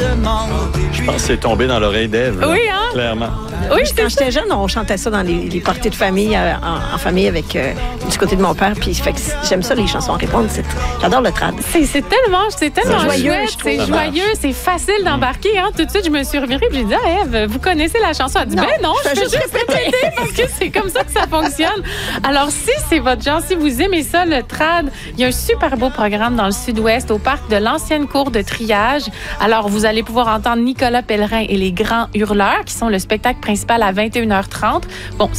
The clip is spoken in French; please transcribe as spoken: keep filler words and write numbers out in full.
Je pense que c'est tombé dans l'oreille d'Ève. Oui, hein? Clairement. Oui, Quand j'étais jeune, on chantait ça dans les, les parties de famille, euh, en, en famille avec euh, du côté de mon père. Puis fait que j'aime ça, les chansons à répondre. C'est, j'adore le trad. C'est, c'est tellement, c'est tellement C'est joyeux, chouette, je trouve. c'est Ça joyeux, c'est facile d'embarquer. Hein? Tout de suite, je me suis revirée et j'ai dit, ah, Ève, vous connaissez la chanson? Elle dit, Non, ben non, je je fais fais juste juste répéter parce que c'est comme ça que ça fonctionne. Alors, si c'est votre genre, si vous aimez ça, le trad, il y a un super beau programme dans le sud-ouest au parc de l'ancienne cour de triage. Alors, vous allez pouvoir entendre Nicolas Pellerin et les Grands Hurleurs, qui sont le spectacle principal à vingt et une heures trente. Bon,